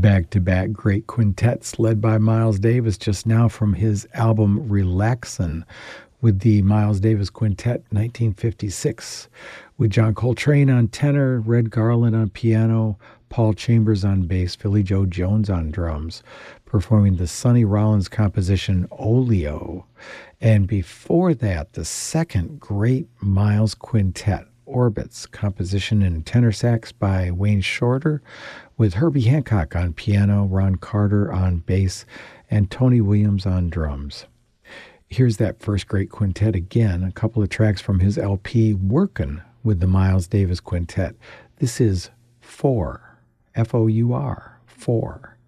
Back-to-back great quintets led by Miles Davis just now from his album Relaxin' with the Miles Davis Quintet 1956 with John Coltrane on tenor, Red Garland on piano, Paul Chambers on bass, Philly Joe Jones on drums, performing the Sonny Rollins composition Oleo. And before that, the second great Miles Quintet, Orbits, composition and tenor sax by Wayne Shorter, with Herbie Hancock on piano, Ron Carter on bass, and Tony Williams on drums. Here's that first great quintet again, a couple of tracks from his LP Workin' with the Miles Davis Quintet. This is Four, F-O-U-R, Four.